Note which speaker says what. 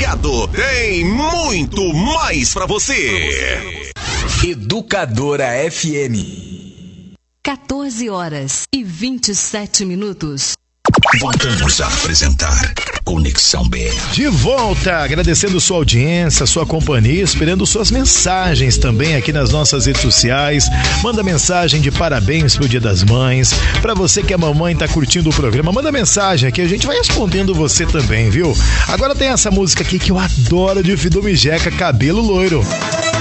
Speaker 1: ligado, tem muito mais pra você.
Speaker 2: Educadora FM.
Speaker 3: 14h27.
Speaker 2: Voltamos a apresentar Conexão BR.
Speaker 4: De volta, agradecendo sua audiência, sua companhia, esperando suas mensagens também aqui nas nossas redes sociais. Manda mensagem de parabéns pro Dia das Mães. Pra você que é mamãe, tá curtindo o programa, manda mensagem aqui, a gente vai respondendo você também, viu? Agora tem essa música aqui que eu adoro, de Fido Mijeca, Cabelo Loiro.